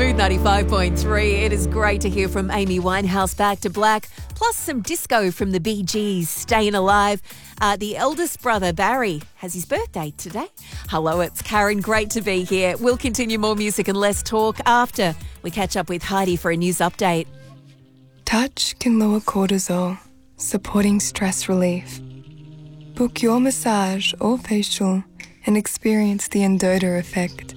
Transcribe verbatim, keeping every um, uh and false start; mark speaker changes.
Speaker 1: Smooth ninety-five point three. It is great to hear from Amy Winehouse, Back to Black, plus some disco from the Bee Gees, Staying Alive. Uh, the eldest brother, Barry, has his birthday today. Hello, it's Karen. Great to be here. We'll continue more music and less talk after we catch up with Heidi for a news update.
Speaker 2: Touch can lower cortisol, supporting stress relief. Book your massage or facial and experience the Endota effect.